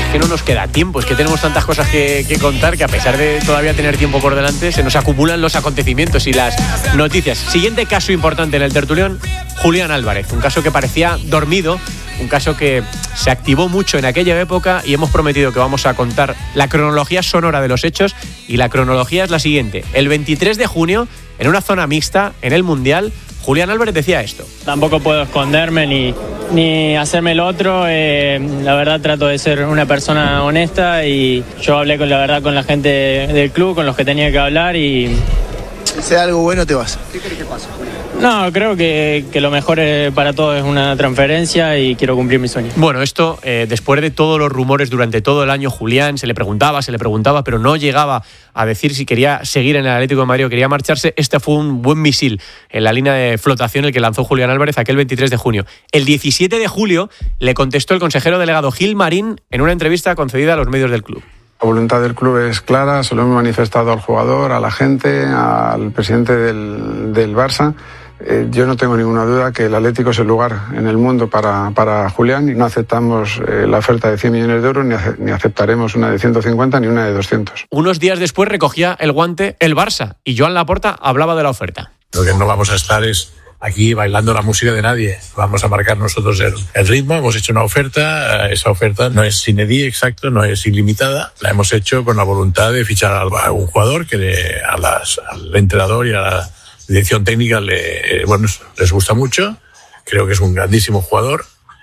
que no nos queda tiempo, es que tenemos tantas cosas que contar que a pesar de todavía tener tiempo por delante, se nos acumulan los acontecimientos y las noticias. Siguiente caso importante en el tertulión, Julián Álvarez, un caso que parecía dormido, un caso que se activó mucho en aquella época y hemos prometido que vamos a contar la cronología sonora de los hechos y la cronología es la siguiente. El 23 de junio, en una zona mixta, en el Mundial, Julián Álvarez decía esto. Tampoco puedo esconderme ni hacerme el otro. La verdad trato de ser una persona honesta y yo hablé con la gente del club, con los que tenía que hablar y... Si sea algo bueno te vas. ¿Qué crees que pasa, Julián? No, creo que lo mejor para todos es una transferencia y quiero cumplir mi sueño. Bueno, esto después de todos los rumores durante todo el año, Julián se le preguntaba, pero no llegaba a decir si quería seguir en el Atlético de Madrid o quería marcharse. Este fue un buen misil en la línea de flotación el que lanzó Julián Álvarez aquel 23 de junio. El 17 de julio le contestó el consejero delegado Gil Marín en una entrevista concedida a los medios del club. La voluntad del club es clara, se lo hemos manifestado al jugador, a la gente, al presidente del Barça. Yo no tengo ninguna duda que el Atlético es el lugar en el mundo para Julián y no aceptamos la oferta de 100 millones de euros ni aceptaremos una de 150 ni una de 200. Unos días después recogía el guante el Barça y Joan Laporta hablaba de la oferta. Lo que no vamos a estar es aquí bailando la música de nadie. Vamos a marcar nosotros el ritmo. Hemos hecho una oferta. Esa oferta no es sine die, exacto, no es ilimitada. La hemos hecho con la voluntad de fichar a un jugador que al entrenador y a la dirección técnica les gusta mucho. Creo que es un grandísimo jugador.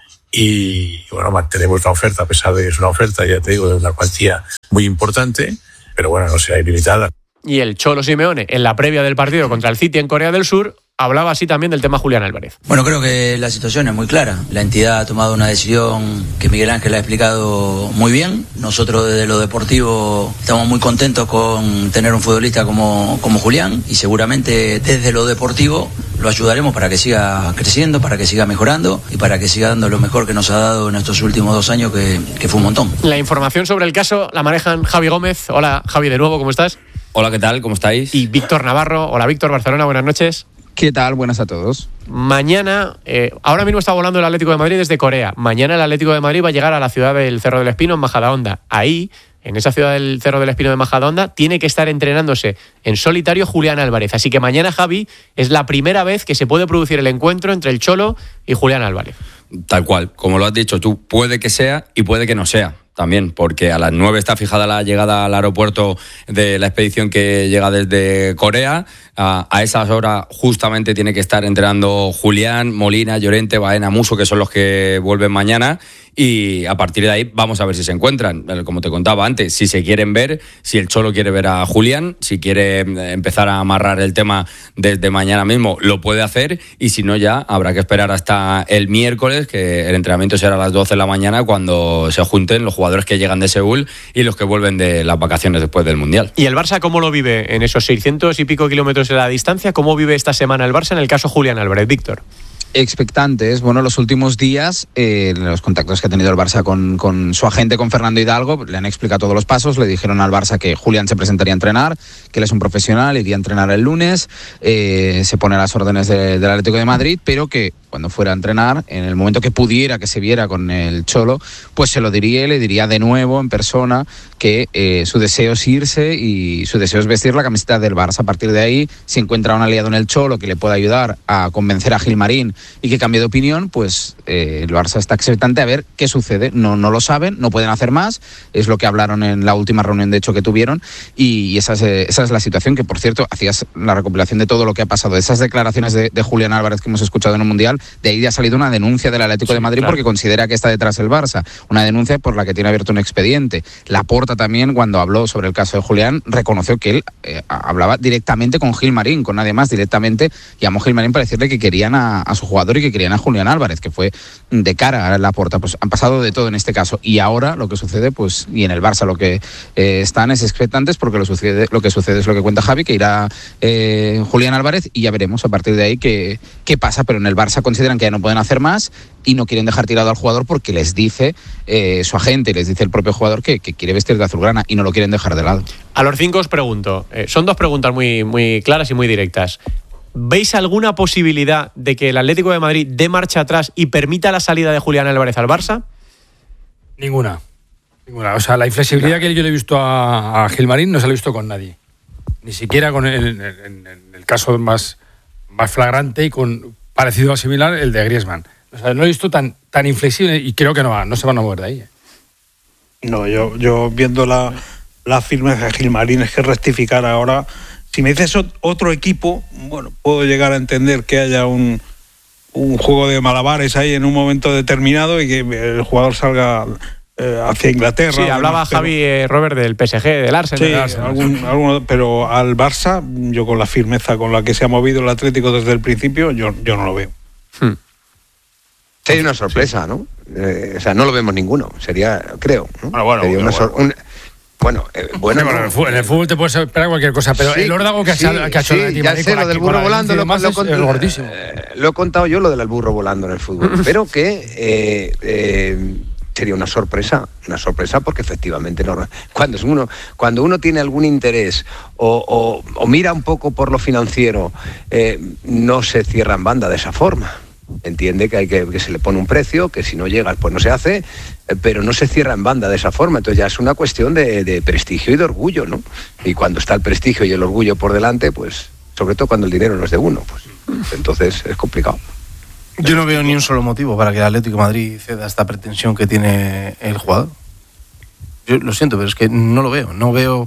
Y bueno, mantenemos la oferta, a pesar de que es una oferta, ya te digo, de una cuantía muy importante. Pero bueno, no será ilimitada. Y el Cholo Simeone, en la previa del partido contra el City en Corea del Sur, hablaba así también del tema Julián Álvarez. Bueno, creo que la situación es muy clara. La entidad ha tomado una decisión que Miguel Ángel ha explicado muy bien. Nosotros desde lo deportivo estamos muy contentos con tener un futbolista como Julián y seguramente desde lo deportivo lo ayudaremos para que siga creciendo, para que siga mejorando y para que siga dando lo mejor que nos ha dado en estos últimos 2 años que fue un montón. La información sobre el caso la manejan Javi Gómez. Hola Javi, de nuevo, ¿cómo estás? Hola, ¿qué tal? ¿Cómo estáis? Y Víctor Navarro. Hola Víctor, Barcelona, buenas noches. ¿Qué tal? Buenas a todos. Mañana, ahora mismo está volando el Atlético de Madrid desde Corea. Mañana el Atlético de Madrid va a llegar a la ciudad del Cerro del Espino, en Majadahonda. Ahí, en esa ciudad del Cerro del Espino de Majadahonda, tiene que estar entrenándose en solitario Julián Álvarez. Así que mañana, Javi, es la primera vez que se puede producir el encuentro entre el Cholo y Julián Álvarez. Tal cual, como lo has dicho tú, puede que sea y puede que no sea. También, porque a las 9 está fijada la llegada al aeropuerto de la expedición que llega desde Corea. A esas horas justamente tiene que estar entrenando Julián, Molina, Llorente, Baena, Muso, que son los que vuelven mañana. Y a partir de ahí vamos a ver si se encuentran. Como te contaba antes, si se quieren ver, si el Cholo quiere ver a Julián, si quiere empezar a amarrar el tema desde mañana mismo, lo puede hacer. Y si no, ya habrá que esperar hasta el miércoles, que el entrenamiento será a las 12 de la mañana, cuando se junten los jugadores que llegan de Seúl y los que vuelven de las vacaciones después del Mundial. ¿Y el Barça cómo lo vive en esos 600 y pico kilómetros de la distancia? ¿Cómo vive esta semana el Barça en el caso Julián Álvarez? Víctor. Expectantes. Bueno, los últimos días, los contactos que ha tenido el Barça con su agente, con Fernando Hidalgo, le han explicado todos los pasos, le dijeron al Barça que Julián se presentaría a entrenar, que él es un profesional, iría a entrenar el lunes, se pone a las órdenes del Atlético de Madrid, pero que cuando fuera a entrenar, en el momento que pudiera que se viera con el Cholo, pues se lo diría y le diría de nuevo en persona que su deseo es irse y su deseo es vestir la camiseta del Barça. A partir de ahí, si encuentra un aliado en el Cholo que le pueda ayudar a convencer a Gil Marín y que cambie de opinión, pues el Barça está expectante a ver qué sucede. No lo saben, no pueden hacer más, es lo que hablaron en la última reunión de hecho que tuvieron y esa es la situación, que por cierto hacías la recopilación de todo lo que ha pasado, de esas declaraciones de Julián Álvarez que hemos escuchado en el Mundial. De ahí ha salido una denuncia del Atlético de Madrid, claro, porque considera que está detrás el Barça, una denuncia por la que tiene abierto un expediente. Laporta también, cuando habló sobre el caso de Julián, reconoció que él hablaba directamente con Gil Marín, con nadie más, directamente llamó Gil Marín para decirle que querían a su jugador y que querían a Julián Álvarez, que fue de cara a Laporta. Pues han pasado de todo en este caso y ahora lo que sucede, pues, y en el Barça lo que están es expectantes, porque lo que sucede es lo que cuenta Javi, que irá Julián Álvarez y ya veremos a partir de ahí qué pasa, pero en el Barça consideran que ya no pueden hacer más y no quieren dejar tirado al jugador porque les dice su agente, les dice el propio jugador que quiere vestir de azulgrana y no lo quieren dejar de lado. A los 5 os pregunto, son 2 preguntas muy, muy claras y muy directas. ¿Veis alguna posibilidad de que el Atlético de Madrid dé marcha atrás y permita la salida de Julián Álvarez al Barça? Ninguna. Ninguna. O sea, la inflexibilidad que yo le he visto a Gilmarín no se la he visto con nadie. Ni siquiera en el caso más flagrante y con parecido o similar el de Griezmann. O sea, no lo he visto tan inflexible y creo que no se van a mover de ahí. No, yo viendo la firmeza de Gilmarín es que rectificar ahora. Si me dices otro equipo, bueno, puedo llegar a entender que haya un juego de malabares ahí en un momento determinado y que el jugador salga hacia Inglaterra. Sí, hablaba Javi Robert del PSG, del Arsenal. Sí, pero al Barça, yo con la firmeza con la que se ha movido el Atlético desde el principio, yo no lo veo. Sería una sorpresa, ¿no? O sea, no lo vemos ninguno. Sería, creo, ¿no? Sería en el fútbol te puedes esperar cualquier cosa, pero sí, el órdago que ha hecho ya sé, lo del burro volando es gordísimo. Lo he contado yo, lo del burro volando en el fútbol, pero que sería una sorpresa porque efectivamente cuando uno tiene algún interés o mira un poco por lo financiero, no se cierra en banda de esa forma. Entiende que se le pone un precio, que si no llega pues no se hace, pero no se cierra en banda de esa forma. Entonces ya es una cuestión de prestigio y de orgullo, ¿no? Y cuando está el prestigio y el orgullo por delante, pues sobre todo cuando el dinero no es de uno, pues entonces es complicado. Yo no veo ni un solo motivo para que el Atlético de Madrid ceda esta pretensión que tiene el jugador. Yo lo siento, pero es que no lo veo. No veo.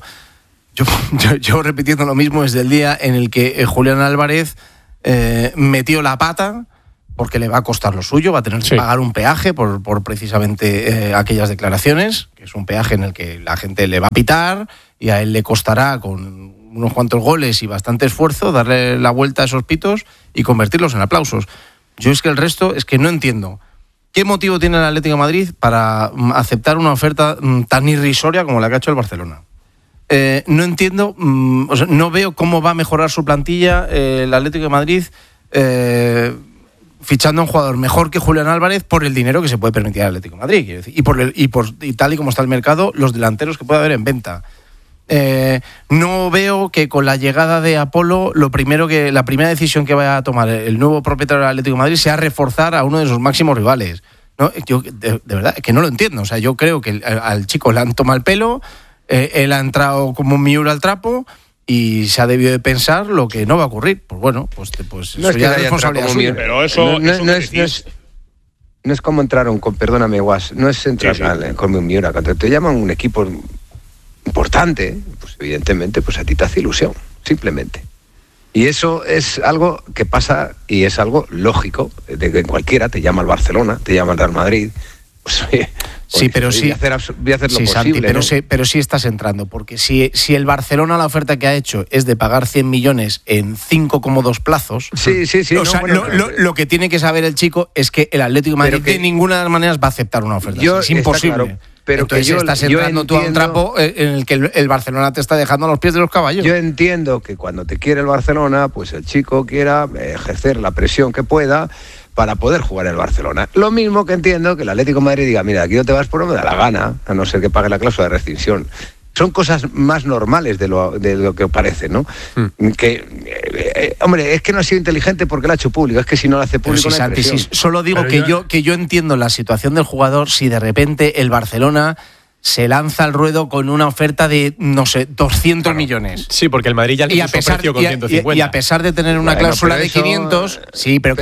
Yo repitiendo lo mismo desde el día en el que Julián Álvarez metió la pata, porque le va a costar lo suyo, va a tener que pagar un peaje por precisamente aquellas declaraciones, que es un peaje en el que la gente le va a pitar y a él le costará con unos cuantos goles y bastante esfuerzo darle la vuelta a esos pitos y convertirlos en aplausos. Yo es que el resto es que no entiendo. ¿Qué motivo tiene el Atlético de Madrid para aceptar una oferta tan irrisoria como la que ha hecho el Barcelona? No entiendo, no veo cómo va a mejorar su plantilla el Atlético de Madrid fichando a un jugador mejor que Julián Álvarez por el dinero que se puede permitir al Atlético de Madrid, quiero decir, y tal y como está el mercado, los delanteros que puede haber en venta. No veo que con la llegada de Apolo la primera decisión que vaya a tomar el nuevo propietario del Atlético de Madrid sea reforzar a uno de sus máximos rivales. ¿No? Yo de verdad es que no lo entiendo. O sea, yo creo que al chico le han tomado el pelo, él ha entrado como un miura al trapo y se ha debido de pensar lo que no va a ocurrir. Pues bueno, pues no eso ya es responsabilidad suya. Pero eso no es como entraron con, perdóname, Guas, no es entrar con un miura. Cuando te llaman un equipo importante, pues evidentemente pues a ti te hace ilusión, simplemente. Y eso es algo que pasa y es algo lógico, de que cualquiera te llama al Barcelona, te llama al Real Madrid, pues oye, sí, pero sí. Voy a hacer lo posible. Santi, pero, ¿no? pero sí estás entrando, porque si el Barcelona la oferta que ha hecho es de pagar 100 millones en 5,2 plazos, sí. Lo que tiene que saber el chico es que el Atlético de Madrid de ninguna de las maneras va a aceptar una oferta. Es imposible. Claro, pero entonces estás entrando tú a un trapo en el que el Barcelona te está dejando a los pies de los caballos. Yo entiendo que cuando te quiere el Barcelona, pues el chico quiera ejercer la presión que pueda para poder jugar en el Barcelona. Lo mismo que entiendo que el Atlético de Madrid diga, mira, aquí no te vas por donde me da la gana, a no ser que pague la cláusula de rescisión. Son cosas más normales de lo que parece, ¿no? Hombre, es que no ha sido inteligente porque lo ha hecho público, es que si no lo hace público no hay presión. Solo digo que yo entiendo la situación del jugador si de repente el Barcelona se lanza al ruedo con una oferta de, no sé, 200 millones. Sí, porque el Madrid ya le puso precio con 150. Y a pesar de tener una cláusula de 500, sí, pero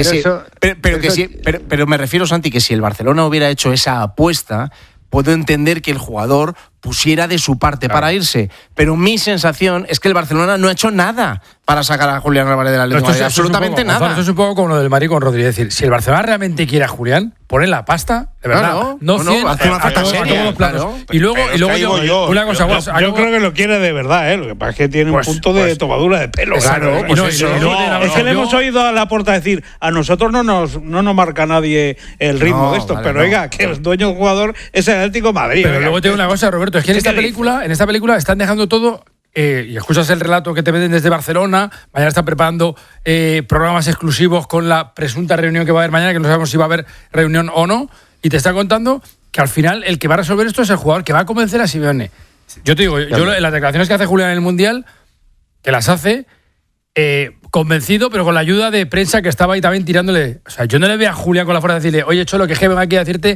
me refiero, Santi, que si el Barcelona hubiera hecho esa apuesta, puedo entender que el jugador pusiera de su parte para irse, pero mi sensación es que el Barcelona no ha hecho nada para sacar a Julián Álvarez del Atlético de Madrid, absolutamente nada. Esto es un poco como lo del Madrid con Rodríguez, es decir, si el Barcelona realmente quiere a Julián, pone la pasta, de verdad, no 100, hace una falta seria, claro. Y luego yo una cosa, yo creo que lo quiere de verdad, lo que pasa es que tiene un punto de tomadura de pelo. Claro, es que le hemos oído a Laporta decir, a nosotros no nos marca nadie el ritmo de esto, pero oiga, que el dueño del jugador es el Atlético de Madrid. Pero luego tengo una cosa, Roberto, es que en esta película están dejando todo. Y escuchas el relato que te venden desde Barcelona. Mañana están preparando programas exclusivos con la presunta reunión que va a haber mañana, que no sabemos si va a haber reunión o no, y te están contando que al final el que va a resolver esto es el jugador que va a convencer a Simeone. Yo te digo, yo en las declaraciones que hace Julián en el Mundial, que las hace convencido, pero con la ayuda de prensa que estaba ahí también tirándole. O sea, yo no le veo a Julián con la fuerza de decirle, oye, Cholo, que vengo aquí a decirte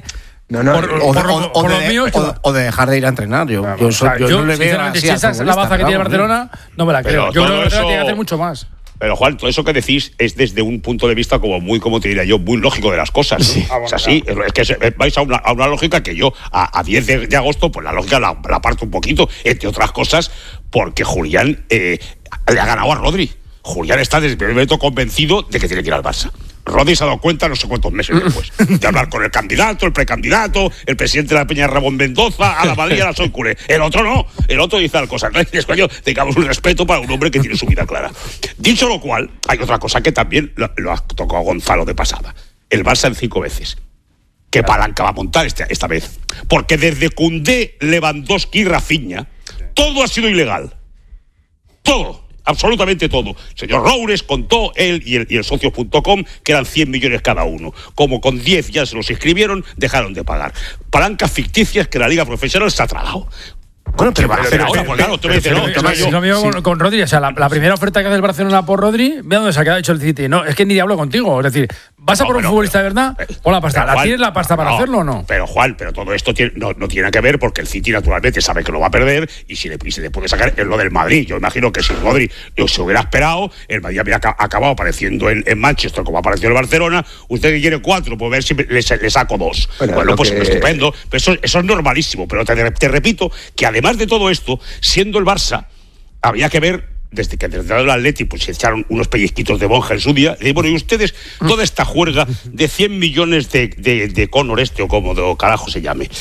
O de dejar de ir a entrenar. Yo no le veo así. Si esa es la baza que tiene Barcelona, no me la creo. Yo creo que Barcelona tiene que hacer mucho más. Pero Juan, todo eso que decís es desde un punto de vista como te diría yo, muy lógico de las cosas. Sí. Es así, es que vais a una lógica que yo a 10 de agosto, pues la lógica la parto un poquito, entre otras cosas, porque Julián le ha ganado a Rodri. Julián está desde el primer momento convencido de que tiene que ir al Barça. Rodri se ha dado cuenta no sé cuántos meses después de hablar con el candidato, el precandidato, el presidente de la Peña Ramón Mendoza, a la Madrid, a la soy culé. El otro no, el otro dice algo cosas. En español tengamos un respeto para un hombre que tiene su vida clara. Dicho lo cual, hay otra cosa que también lo ha tocado Gonzalo de pasada. El Barça en 5 veces. ¿Qué palanca va a montar esta vez? Porque desde Koundé, Lewandowski y Rafinha, todo ha sido ilegal. Todo. Absolutamente todo. Señor Roures contó, él y el socios.com, que eran 100 millones cada uno. Como con 10 ya se los inscribieron, dejaron de pagar. Palancas ficticias que la Liga Profesional se ha tragado. Bueno, pero ahora, pues claro, tú me dices, lo mismo con Rodri, o sea, la primera oferta que hace el Barcelona por Rodri, mira dónde se ha quedado hecho el City. No, es que ni hablo contigo. Es decir, ¿vas a por un futbolista de verdad o la pasta? ¿La tienes la pasta para hacerlo o no? Pero Juan, todo esto no tiene que ver porque el City naturalmente sabe que lo va a perder y se le puede sacar es lo del Madrid. Yo imagino que si Rodri se hubiera esperado, el Madrid habría acabado apareciendo en Manchester como apareció el Barcelona. Usted que quiere 4, pues ver si le saco 2. Bueno, pues estupendo. Pero eso es normalísimo. Pero te repito que además de todo esto, siendo el Barça, había que ver desde el Atleti pues se echaron unos pellizquitos de Bonja en su día, y bueno, y ustedes, toda esta juerga de 100 millones de Conor o como carajo se llame,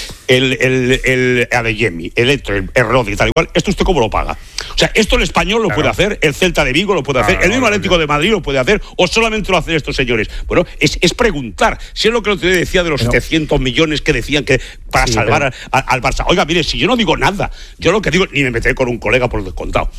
el Adeyemi, el Rodri y tal y cual, ¿esto usted cómo lo paga? O sea, esto el Español lo puede hacer, el Celta de Vigo lo puede hacer, el mismo Atlético de Madrid lo puede hacer, o solamente lo hacen estos señores. Bueno, es preguntar, si es lo que te decía de los 700 millones que decían que para salvar al Barça. Oiga, mire, si yo no digo nada, yo lo que digo, ni me meteré con un colega por descontado.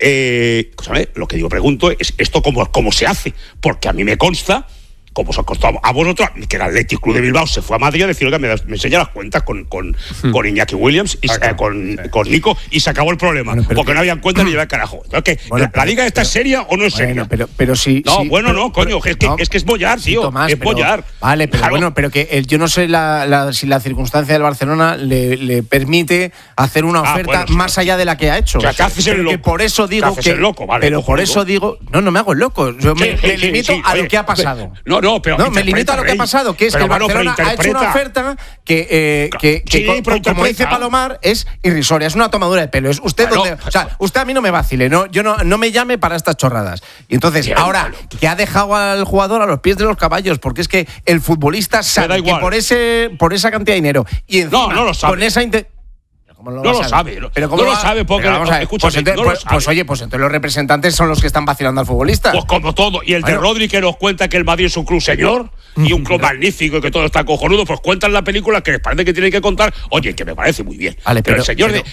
Lo que digo, pregunto, es esto cómo se hace, porque a mí me consta, como os ha costado a vosotros, que el Athletic Club de Bilbao se fue a Madrid a decir, oiga, me enseña las cuentas con Iñaki Williams y con Nico, y se acabó el problema, porque no habían cuentas ni llevar carajo. Entonces, ¿la liga esta es seria o no es seria? Pero sí. No, coño, es que es bollar, tío. Tomás, es bollar. Vale, pero claro. Bueno, pero que yo no sé si la circunstancia del Barcelona le permite hacer una oferta más allá de la que ha hecho. O sea, que haces el loco. Por eso digo que. Pero por eso digo. No me hago el loco. Yo me limito a lo que ha pasado. No, me limito a lo que ha pasado, que es que el Barcelona ha hecho una oferta que como dice Palomar, es irrisoria, es una tomadura de pelo. Es usted usted a mí no me vacile, no me llame para estas chorradas. Y entonces, ahora que ha dejado al jugador a los pies de los caballos, porque es que el futbolista sabe que por esa cantidad de dinero y encima no lo sabe. Con esa no lo sabe. Pero no lo sabe porque oye, pues entonces los representantes son los que están vacilando al futbolista. Pues como todo. Y el de Rodri que nos cuenta que el Madrid es un club señor y un club magnífico y que todo está cojonudo, pues cuentan la película que les parece que tienen que contar. Oye, que me parece muy bien. Vale, pero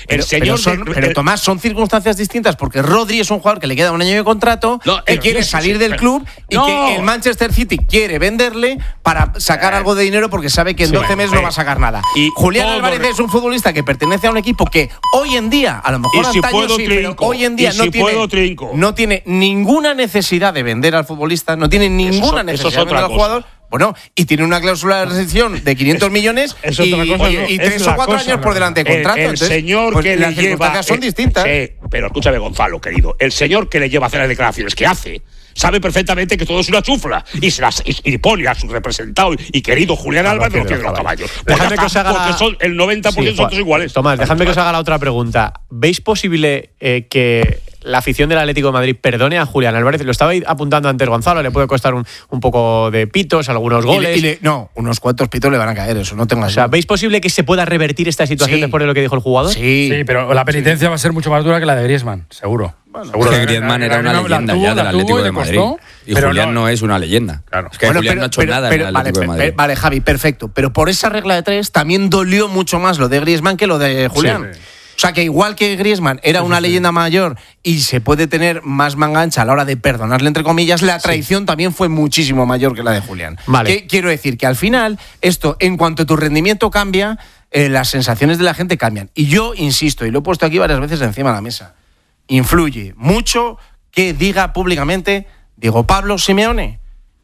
Tomás, son circunstancias distintas porque Rodri es un jugador que le queda un año de contrato, que quiere salir del club y que el Manchester City quiere venderle para sacar algo de dinero porque sabe que en 12 meses no va a sacar nada. Y Julián Álvarez es un futbolista que pertenece a un equipo que hoy en día, a lo mejor antaño sí, pero hoy en día no tiene ninguna necesidad de vender al futbolista, no tiene ninguna necesidad de vender al jugador. Bueno, y tiene una cláusula de rescisión de 500 millones y 3 o 4 años por delante de contrato. El señor que las circunstancias son distintas. Sí, pero escúchame, Gonzalo, querido. El señor que le lleva a hacer las declaraciones que hace sabe perfectamente que todo es una chufla y pone a su representado y querido Julián Álvarez de los pies de los caballos. Porque son el 90% son todos iguales. Tomás, dejadme que os haga la otra pregunta. ¿Veis posible que la afición del Atlético de Madrid perdone a Julián Álvarez? Lo estaba apuntando antes Gonzalo, le puede costar un poco de pitos, algunos goles. Unos cuantos pitos le van a caer, eso no tengo así. O sea, ¿veis posible que se pueda revertir esta situación después de lo que dijo el jugador? Sí, pero la penitencia va a ser mucho más dura que la de Griezmann, seguro. Seguro que Griezmann era una leyenda ya del Atlético de Madrid. Y Julián no es una leyenda. Claro. Es que Julián no ha hecho nada en el Atlético de Madrid. Vale, Javi, perfecto. Pero por esa regla de 3 también dolió mucho más lo de Griezmann que lo de Julián. Sí. O sea, que igual que Griezmann era una leyenda mayor y se puede tener más manga ancha a la hora de perdonarle, entre comillas, la traición también fue muchísimo mayor que la de Julián. Vale. Quiero decir que al final, esto, en cuanto tu rendimiento cambia, las sensaciones de la gente cambian. Y yo insisto, y lo he puesto aquí varias veces encima de la mesa, influye mucho que diga públicamente Diego Pablo Simeone.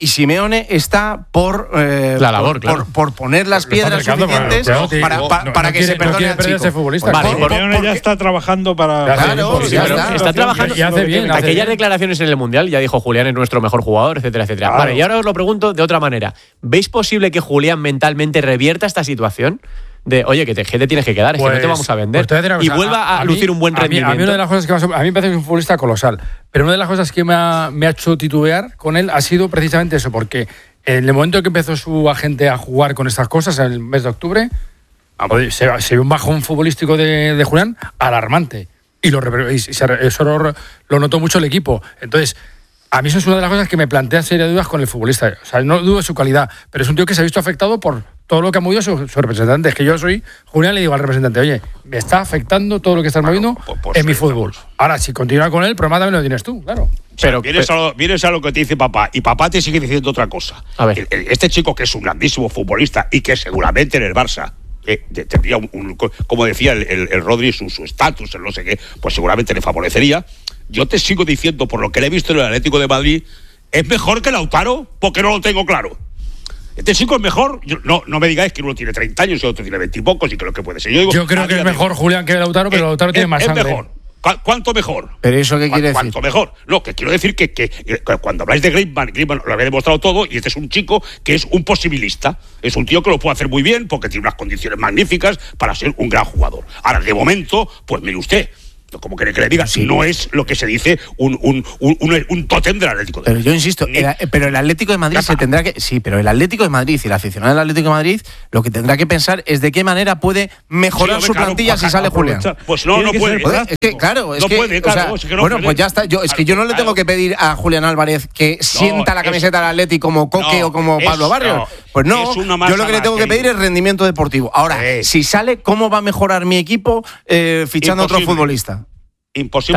y Simeone está por la labor, por poner las piedras suficientes para que se perdone al chico. Simeone ya está trabajando para... Está trabajando. Y hace bien. Aquellas declaraciones en el Mundial ya dijo Julián es nuestro mejor jugador, etcétera, etcétera. Claro. Vale, y ahora os lo pregunto de otra manera. ¿Veis posible que Julián mentalmente revierta esta situación? De, oye, que te tienes que quedar, es que no te vamos a vender. Pues y vuelva a lucir un buen rendimiento. A mí una de las cosas que a mí me parece que es un futbolista colosal, pero una de las cosas que me ha hecho titubear con él ha sido precisamente eso, porque en el momento que empezó su agente a jugar con estas cosas, en el mes de octubre, se vio un bajón futbolístico de Julián alarmante. Y eso lo notó mucho el equipo. Entonces, a mí eso es una de las cosas que me plantea serias dudas con el futbolista. O sea, no dudo de su calidad, pero es un tío que se ha visto afectado por todo lo que ha movido su representante. Es que yo soy Julián, le digo al representante, oye, me está afectando todo lo que estás moviendo en mi fútbol. Ahora, si continúa con él, el problema también lo tienes tú, claro. Pero vienes a lo que te dice papá, y papá te sigue diciendo otra cosa. A ver. Este chico que es un grandísimo futbolista y que seguramente en el Barça tendría como decía el Rodri, su estatus, no sé qué, pues seguramente le favorecería. Yo te sigo diciendo, por lo que le he visto en el Atlético de Madrid, ¿es mejor que Lautaro? Porque no lo tengo claro. Este chico es mejor. No me digáis que uno tiene 30 años y otro tiene 20 y pocos y que lo que puede ser. Yo creo que es mejor Julián que Lautaro, pero Lautaro tiene más sangre. Es mejor. ¿Cuánto mejor? ¿Pero eso qué quiere decir? ¿Cuánto mejor? No, que quiero decir que cuando habláis de Griezmann lo había demostrado todo, y este es un chico que es un posibilista. Es un tío que lo puede hacer muy bien porque tiene unas condiciones magníficas para ser un gran jugador. Ahora, de momento, pues mire usted, como quiere que le diga, si no es lo que se dice un tótem del Atlético de Madrid. Pero yo insisto, pero el Atlético de Madrid se tendrá que... Sí, pero el Atlético de Madrid y el aficionado del Atlético de Madrid lo que tendrá que pensar es de qué manera puede mejorar su plantilla si sale Julián. Pues no puede. Es que, claro, es no que... puede, claro, es que no bueno, puede. pues ya está. Es que yo no le tengo que pedir a Julián Álvarez que sienta la camiseta del Atlético como Coque o como Pablo Barrios. Pues no, yo lo que le tengo que pedir es rendimiento deportivo. Ahora, si sale, ¿cómo va a mejorar mi equipo fichando a otro futbolista? Imposible.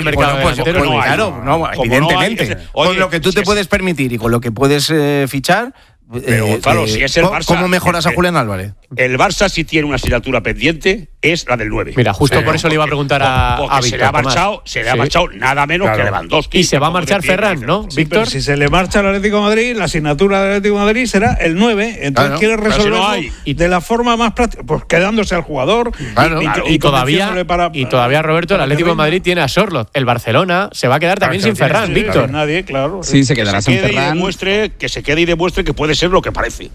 Claro, evidentemente. Con lo que tú te puedes permitir y con lo que puedes fichar, pero claro, si es el Barça, ¿cómo mejoras a Julián Álvarez? El Barça sí tiene una asignatura pendiente, es la del 9. Mira, justo por eso le iba a preguntar a Víctor. Se le ha marchado nada menos que Lewandowski. Y se va a marchar Ferran, ¿no, Víctor? Si se le marcha al Atlético de Madrid, la asignatura del Atlético de Madrid será el 9. Entonces quiere resolverlo de la forma más práctica, pues quedándose al jugador. Y todavía, Roberto, el Atlético de Madrid tiene a Sorloth. El Barcelona se va a quedar también sin Ferran, Víctor. Nadie, claro. Sí, se quedará sin Ferran. Que se quede y demuestre que puede ser lo que parece.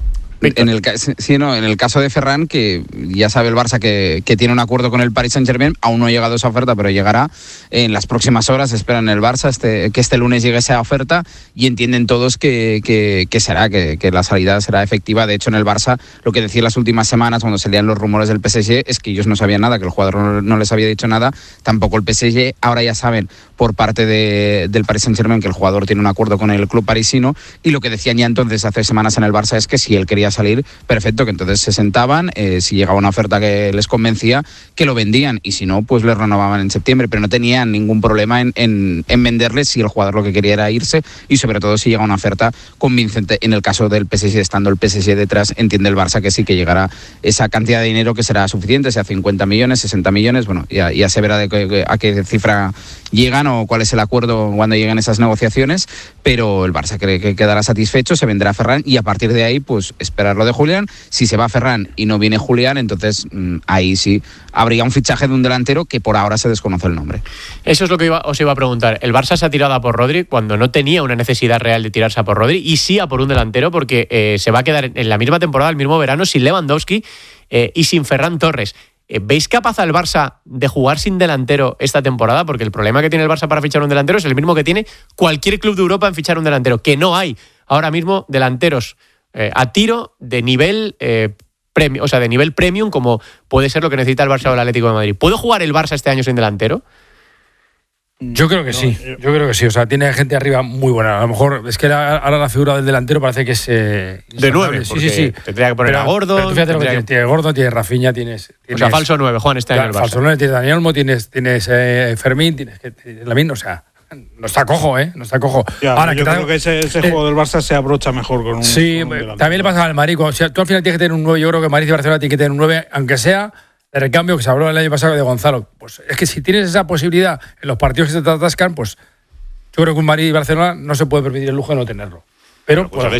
En el caso de Ferran, que ya sabe el Barça que tiene un acuerdo con el Paris Saint-Germain, aún no ha llegado esa oferta, pero llegará en las próximas horas. Esperan el Barça que este lunes llegue esa oferta y entienden todos que la salida será efectiva. De hecho, en el Barça, lo que decía las últimas semanas cuando salían los rumores del PSG es que ellos no sabían nada, que el jugador no les había dicho nada, tampoco el PSG. Ahora ya saben por parte del Paris Saint-Germain que el jugador tiene un acuerdo con el club parisino, y lo que decían ya entonces hace semanas en el Barça es que si él quería salir, perfecto, que entonces se sentaban, si llegaba una oferta que les convencía, que lo vendían, y si no, pues les renovaban en septiembre, pero no tenían ningún problema en venderle si el jugador lo que quería era irse, y sobre todo si llega una oferta convincente. En el caso del PSG, estando el PSG detrás, entiende el Barça que sí, que llegará esa cantidad de dinero que será suficiente, sea 50 millones, 60 millones, bueno, ya se verá a qué cifra llegan o cuál es el acuerdo cuando lleguen esas negociaciones, pero el Barça cree que quedará satisfecho, se vendrá Ferran, y a partir de ahí, pues esperar lo de Julián. Si se va Ferran y no viene Julián, entonces ahí sí habría un fichaje de un delantero que por ahora se desconoce el nombre. Eso es lo que os iba a preguntar. El Barça se ha tirado a por Rodri cuando no tenía una necesidad real de tirarse a por Rodri, y sí a por un delantero, porque se va a quedar en la misma temporada, el mismo verano, sin Lewandowski y sin Ferran Torres. ¿Veis capaz al Barça de jugar sin delantero esta temporada? Porque el problema que tiene el Barça para fichar un delantero es el mismo que tiene cualquier club de Europa en fichar un delantero, que no hay ahora mismo delanteros a tiro de nivel premium, o sea, de nivel premium, como puede ser lo que necesita el Barça o el Atlético de Madrid. ¿Puede jugar el Barça este año sin delantero? Yo creo que sí, o sea, tiene gente arriba muy buena. A lo mejor es que ahora la figura del delantero parece que es de 9, sí. Tendría que poner a Gordon. Pero tú fíjate lo que tiene Gordon, tiene Rafinha, tienes o sea, falso 9, Juan, está en el Barça. Falso 9, tienes Dani Olmo, tienes Fermín, tienes Lamine, o sea, no está cojo, no está cojo. Ahora, yo creo que ese juego del Barça se abrocha mejor con un también le pasa al Madrid. O sea, tú al final tienes que tener un 9, yo creo que Madrid y Barcelona tienen que tener un 9, aunque sea el recambio que se habló el año pasado de Gonzalo. Pues es que si tienes esa posibilidad en los partidos que se te atascan, pues yo creo que un Madrid y Barcelona no se puede permitir el lujo de no tenerlo. Pero escúchame,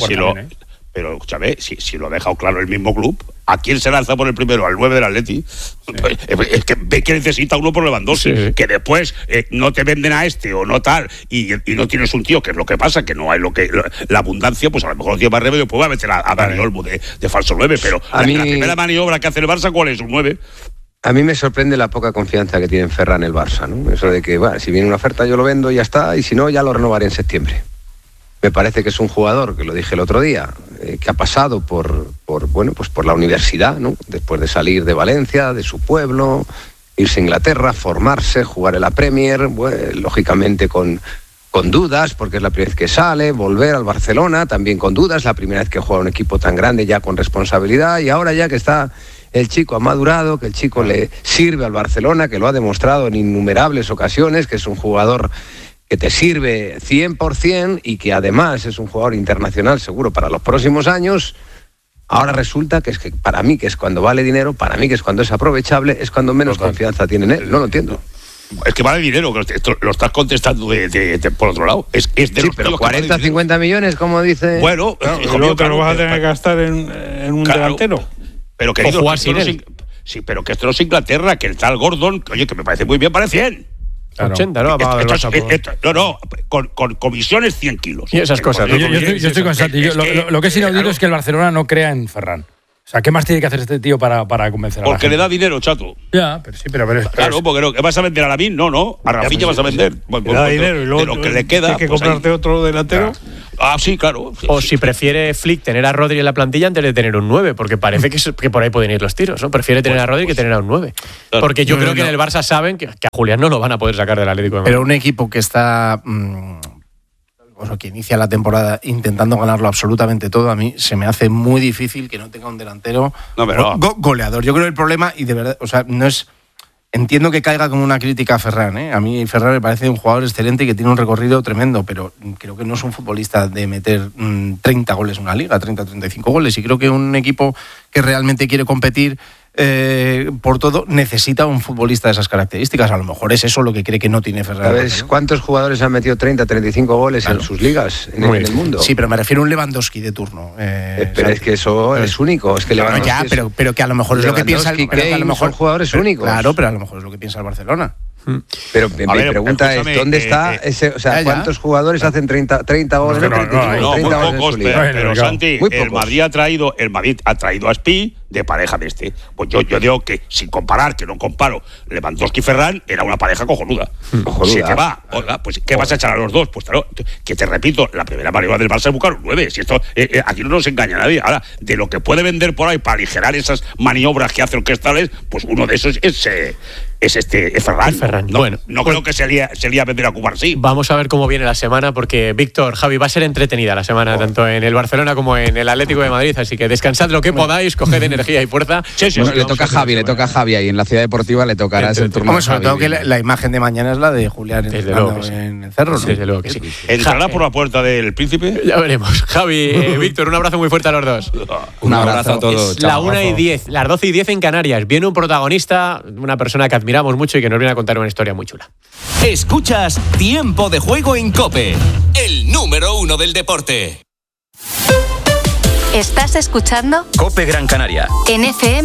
si lo ha dejado claro el mismo club, ¿a quién se lanza por el primero? Al 9 del Atleti. Sí. Es que ve que necesita uno por Lewandowski, que después no te venden a este o no tal, y no tienes un tío, que es lo que pasa, que no hay la abundancia, pues a lo mejor tiene más remedio, pues va a meter a Dani Olmo de falso 9, pero la primera maniobra que hace el Barça, ¿cuál es? Un 9. A mí me sorprende la poca confianza que tiene en Ferran el Barça, ¿no? Eso de que, bueno, si viene una oferta yo lo vendo y ya está, y si no, ya lo renovaré en septiembre. Me parece que es un jugador, que lo dije el otro día, que ha pasado por la universidad, ¿no? Después de salir de Valencia, de su pueblo, irse a Inglaterra, formarse, jugar en la Premier, lógicamente con dudas, porque es la primera vez que sale, volver al Barcelona, también con dudas, la primera vez que juega un equipo tan grande, ya con responsabilidad, y ahora ya que está el chico ha madurado, que el chico le sirve al Barcelona, que lo ha demostrado en innumerables ocasiones, que es un jugador que te sirve 100% y que además es un jugador internacional seguro para los próximos años. Ahora resulta que es que para mí, que es cuando vale dinero, para mí que es cuando es aprovechable, es cuando menos confianza tiene en él. No lo entiendo. Es que vale dinero, que esto lo estás contestando por otro lado. Es de sí, pero 40, vale 50 millones, como dice. Bueno, luego te lo vas a tener que gastar en un delantero. Pero querido, sí, pero que esto no es Inglaterra, que el tal Gordon, oye, que me parece muy bien, para 100. Claro. 80, ¿no? Con comisiones 100 kilos. Y esas cosas. Yo estoy con Santi. Lo que es inaudito es que el Barcelona no crea en Ferran. O sea, ¿qué más tiene que hacer este tío para convencer a la gente? Porque le da dinero, chato. Ya, pero sí, pero claro, porque no, ¿vas a vender a Lamin? No. A Rafinha vas a vender. Le da dinero y luego de lo que le queda. Tienes que comprarte otro delantero. Sí, claro. O si prefiere Flick tener a Rodri en la plantilla antes de tener un 9, porque parece que por ahí pueden ir los tiros, ¿no? Prefiere tener a Rodri que tener a un 9. Claro. Porque yo creo que en el Barça saben que a Julián no lo van a poder sacar del Atlético de Madrid. Pero un equipo que está... que inicia la temporada intentando ganarlo absolutamente todo, a mí se me hace muy difícil que no tenga un delantero goleador. Yo creo que el problema, y de verdad, o sea, no es... Entiendo que caiga como una crítica a Ferran, ¿eh? A mí Ferran me parece un jugador excelente y que tiene un recorrido tremendo, pero creo que no es un futbolista de meter 30 goles en una liga, 30-35 goles, y creo que un equipo que realmente quiere competir por todo necesita un futbolista de esas características. A lo mejor es eso lo que cree que no tiene Ferran. ¿Sabes cuántos jugadores han metido 30-35 goles en sus ligas en el mundo? Sí, pero me refiero a un Lewandowski de turno. Pero es que eso es único. Es que Lewandowski pero que a lo mejor es lo que piensa el... Pero a lo mejor son jugadores únicos. Claro, pero a lo mejor es lo que piensa el Barcelona. Pero mi pregunta es, ¿dónde está ese? O sea, ¿cuántos jugadores hacen 30 goles? No, muy pocos, pero Santi, el Madrid ha traído a Spi de pareja de este. Pues yo digo que, sin comparar, que no comparo, Lewandowski y Ferran era una pareja cojonuda. Si te va, oiga, pues ¿qué vas a echar a los dos? Pues claro, que te repito, la primera maniobra del Barça es buscar un 9. Si esto, aquí no nos engaña nadie. Ahora, de lo que puede vender por ahí para aligerar esas maniobras que hace orquestales, pues uno de esos es Ferran. No creo que se lía a vender a Cubarsí. Vamos a ver cómo viene la semana, porque Víctor, Javi, va a ser entretenida la semana, tanto en el Barcelona como en el Atlético de Madrid, así que descansad lo que podáis, coged energía y fuerza. Le toca a Javi ahí en la Ciudad Deportiva, le tocará ese turno. Sobre todo que la imagen de mañana es la de Julián en el Cerro, ¿no? Desde luego que sí. ¿Entrará por la puerta del Príncipe? Ya veremos. Javi, Víctor, un abrazo muy fuerte a los dos. Un abrazo a todos. Es la 1:10, las 12:10 en Canarias. Viene un protagonista, una persona que admiramos mucho y que nos viene a contar una historia muy chula. Escuchas Tiempo de Juego en COPE, el número 1 del deporte. ¿Estás escuchando? COPE Gran Canaria. En FM